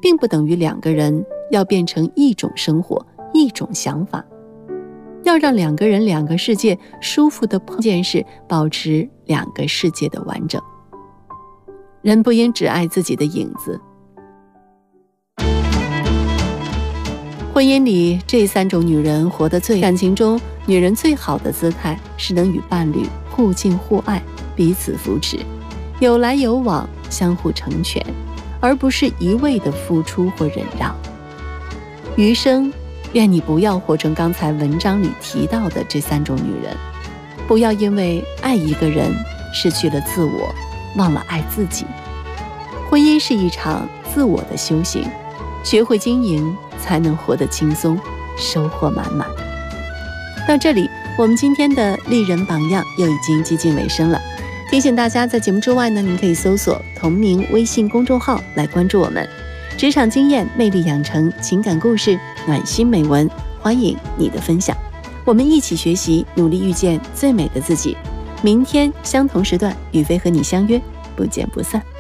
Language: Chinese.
并不等于两个人要变成一种生活、一种想法。要让两个人、两个世界舒服的碰见时，保持两个世界的完整。人不应只爱自己的影子。婚姻里这3种女人活得最感情中，女人最好的姿态是能与伴侣互敬互爱，彼此扶持，有来有往，相互成全，而不是一味的付出或忍让。余生，愿你不要活成刚才文章里提到的这3种女人，不要因为爱一个人失去了自我，忘了爱自己。婚姻是一场自我的修行，学会经营才能活得轻松，收获满满。到这里，我们今天的丽人榜样又已经接近尾声了。提醒大家，在节目之外呢，您可以搜索同名微信公众号来关注我们。职场经验、魅力养成、情感故事、暖心美文，欢迎你的分享。我们一起学习，努力遇见最美的自己。明天相同时段，雨飞和你相约，不见不散。